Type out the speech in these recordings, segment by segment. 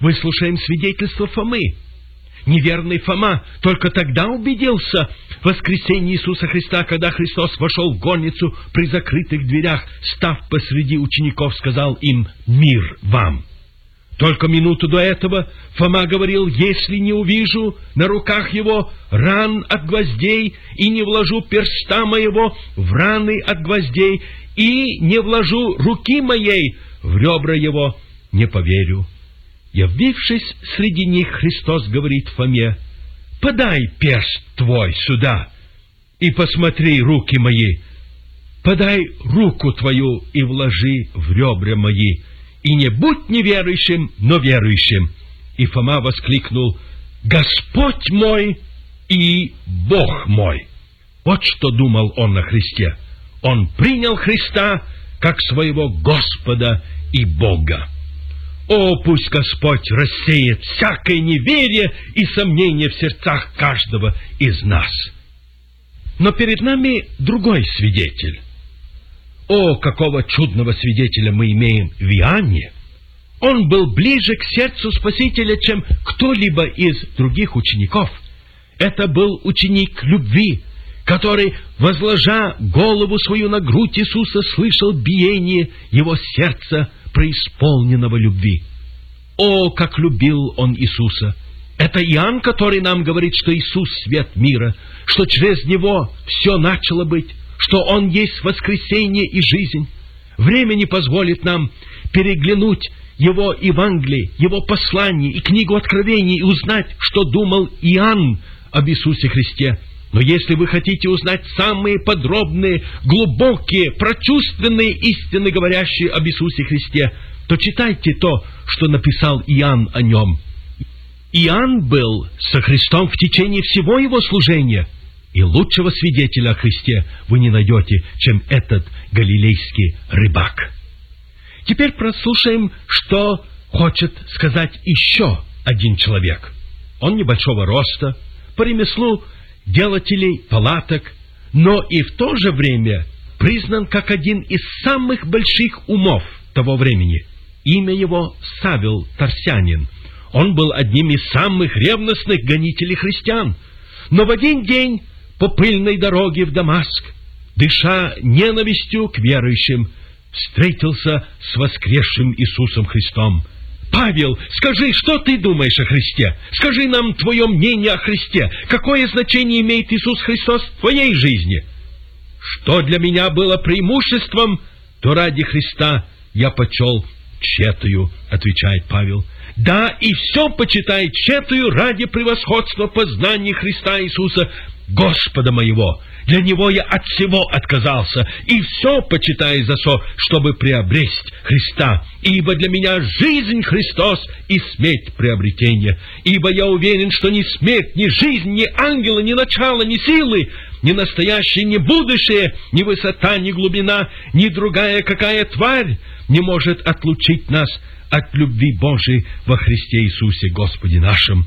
выслушаем свидетельство Фомы. Неверный Фома только тогда убедился в воскресении Иисуса Христа, когда Христос вошел в горницу при закрытых дверях, став посреди учеников, сказал им: «Мир вам». Только минуту до этого Фома говорил: «Если не увижу на руках его ран от гвоздей, и не вложу перста моего в раны от гвоздей, и не вложу руки моей в ребра его, не поверю». Явившись среди них, Христос говорит Фоме: «Подай перст твой сюда, и посмотри руки мои. Подай руку твою и вложи в ребра мои, и не будь неверующим, но верующим». И Фома воскликнул: «Господь мой и Бог мой!» Вот что думал он о Христе. Он принял Христа как своего Господа и Бога. О, пусть Господь рассеет всякое неверие и сомнение в сердцах каждого из нас. Но перед нами другой свидетель. О, какого чудного свидетеля мы имеем в Иоанне! Он был ближе к сердцу Спасителя, чем кто-либо из других учеников. Это был ученик любви, который, возложа голову свою на грудь Иисуса, слышал биение его сердца, преисполненного любви. О, как любил он Иисуса! Это Иоанн, который нам говорит, что Иисус — свет мира, что через Него все начало быть, что Он есть воскресение и жизнь. Время не позволит нам переглянуть Его Евангелие, Его послание и книгу Откровений и узнать, что думал Иоанн об Иисусе Христе. Но если вы хотите узнать самые подробные, глубокие, прочувственные истины, говорящие об Иисусе Христе, то читайте то, что написал Иоанн о Нем. Иоанн был со Христом в течение всего его служения, и лучшего свидетеля о Христе вы не найдете, чем этот галилейский рыбак. Теперь прослушаем, что хочет сказать еще один человек. Он небольшого роста, по ремеслу делателей палаток, но и в то же время признан как один из самых больших умов того времени. Имя его Савел Тарсянин. Он был одним из самых ревностных гонителей христиан. Но в один день по пыльной дороге в Дамаск, дыша ненавистью к верующим, встретился с воскресшим Иисусом Христом. «Павел, скажи, что ты думаешь о Христе? Скажи нам твое мнение о Христе. Какое значение имеет Иисус Христос в твоей жизни?» «Что для меня было преимуществом, то ради Христа я почел тщетою», — отвечает Павел. «Да, и все почитай тщетою ради превосходства познания Христа Иисуса, Господа моего. Для Него я от всего отказался, и все почитаю за то, чтобы приобресть Христа. Ибо для меня жизнь Христос, и смерть приобретение. Ибо я уверен, что ни смерть, ни жизнь, ни ангелы, ни начало, ни силы, ни настоящее, ни будущее, ни высота, ни глубина, ни другая какая тварь не может отлучить нас от любви Божией во Христе Иисусе Господе нашим».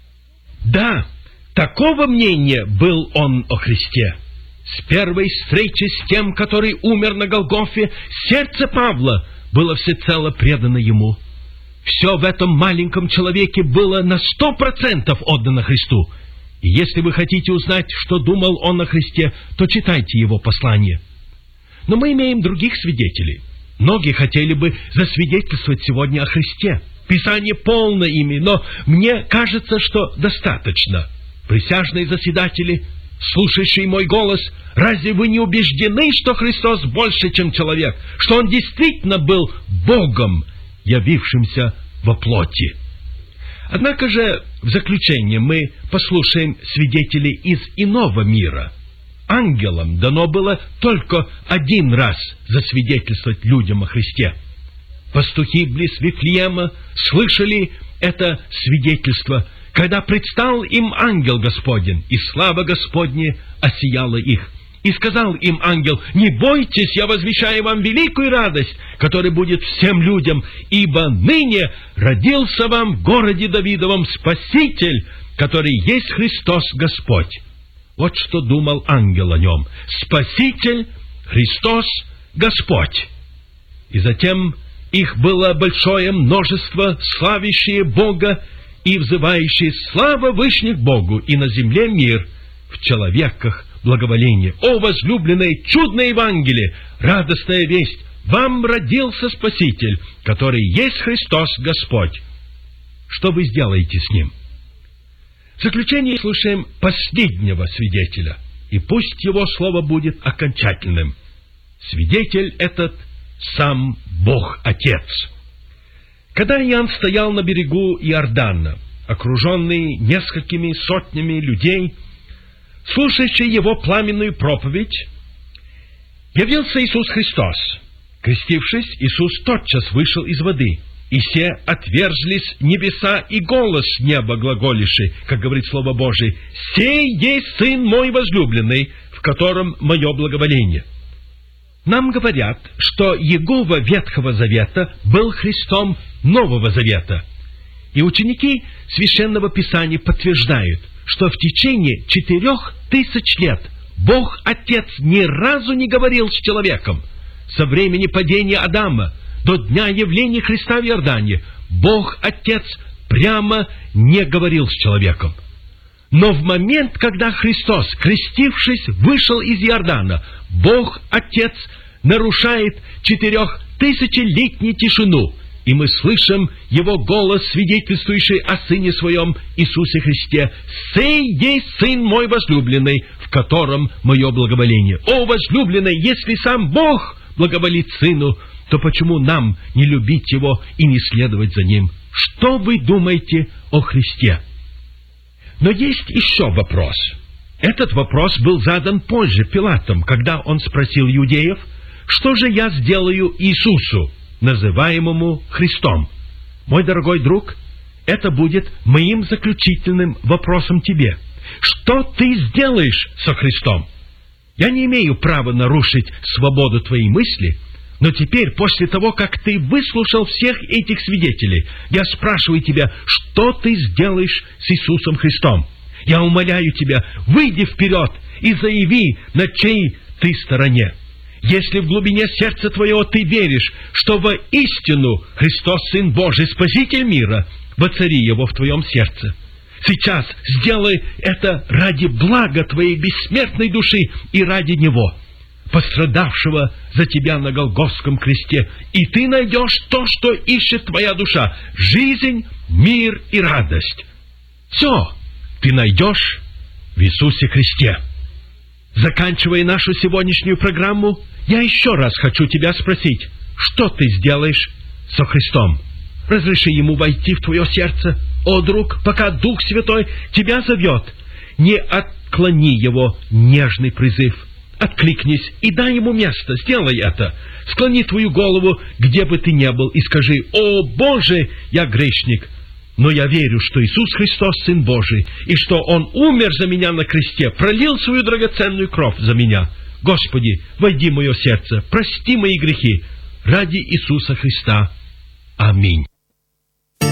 Да, такого мнения был он о Христе. С первой встречи с тем, который умер на Голгофе, сердце Павла было всецело предано ему. Все в этом маленьком человеке было на 100% отдано Христу. И если вы хотите узнать, что думал он о Христе, то читайте его послание. Но мы имеем других свидетелей. Многие хотели бы засвидетельствовать сегодня о Христе. Писание полно ими, но мне кажется, что достаточно. Присяжные заседатели, слушающие мой голос, разве вы не убеждены, что Христос больше, чем человек, что Он действительно был Богом, явившимся во плоти? Однако же, в заключение мы послушаем свидетелей из иного мира. Ангелам дано было только один раз засвидетельствовать людям о Христе. Пастухи близ Вифлеема слышали это свидетельство, когда предстал им ангел Господень, и слава Господня осияла их. И сказал им ангел: «Не бойтесь, я возвещаю вам великую радость, которая будет всем людям, ибо ныне родился вам в городе Давидовом Спаситель, который есть Христос Господь». Вот что думал ангел о нем: Спаситель, Христос, Господь. И затем Их было большое множество, славящие Бога и взывающие слава вышних Богу, и на земле мир, в человеках благоволение. О, возлюбленное, чудное Евангелие, радостная весть! Вам родился Спаситель, который есть Христос Господь. Что вы сделаете с Ним? В заключение слушаем последнего свидетеля, и пусть его слово будет окончательным. Свидетель этот сам Бог Отец. Когда Иоанн стоял на берегу Иордана, окруженный несколькими сотнями людей, слушающий его пламенную проповедь, явился Иисус Христос. Крестившись, Иисус тотчас вышел из воды, и се отверзлись небеса, и голос с неба глаголише, как говорит Слово Божие: «Сей есть Сын мой возлюбленный, в котором мое благоволение». Нам говорят, что Иегова Ветхого Завета был Христом Нового Завета. И ученики Священного Писания подтверждают, что в течение 4000 лет Бог Отец ни разу не говорил с человеком. Со времени падения Адама до дня явления Христа в Иордане Бог Отец прямо не говорил с человеком. Но в момент, когда Христос, крестившись, вышел из Иордана, Бог Отец нарушает 4000-летнюю тишину, и мы слышим Его голос, свидетельствующий о Сыне Своем Иисусе Христе: «Сей есть Сын мой возлюбленный, в котором мое благоволение». О, возлюбленный, если сам Бог благоволит Сыну, то почему нам не любить Его и не следовать за Ним? Что вы думаете о Христе? Но есть еще вопрос. Этот вопрос был задан позже Пилатом, когда он спросил иудеев: «Что же я сделаю Иисусу, называемому Христом?» Мой дорогой друг, это будет моим заключительным вопросом тебе. Что ты сделаешь со Христом? Я не имею права нарушить свободу твоей мысли, но теперь, после того, как ты выслушал всех этих свидетелей, я спрашиваю тебя, что ты сделаешь с Иисусом Христом? Я умоляю тебя, выйди вперед и заяви, на чьей ты стороне. Если в глубине сердца твоего ты веришь, что воистину Христос Сын Божий, Спаситель мира, воцари Его в твоем сердце. Сейчас сделай это ради блага твоей бессмертной души и ради Него, пострадавшего за тебя на Голгофском кресте, и ты найдешь то, что ищет твоя душа: жизнь, мир и радость. Все ты найдешь в Иисусе Христе. Заканчивая нашу сегодняшнюю программу, я еще раз хочу тебя спросить, что ты сделаешь со Христом? Разреши Ему войти в твое сердце. О, друг, пока Дух Святой тебя зовет, не отклони Его нежный призыв. Откликнись и дай Ему место, сделай это. Склони твою голову, где бы ты ни был, и скажи: «О, Боже, я грешник, но я верю, что Иисус Христос Сын Божий, и что Он умер за меня на кресте, пролил свою драгоценную кровь за меня. Господи, войди в мое сердце, прости мои грехи ради Иисуса Христа. Аминь».